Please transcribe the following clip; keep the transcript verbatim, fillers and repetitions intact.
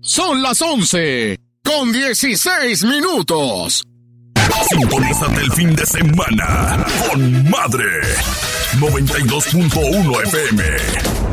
Son las once con dieciséis minutos. Sintonízate el fin de semana con Madre noventa y dos punto uno F M.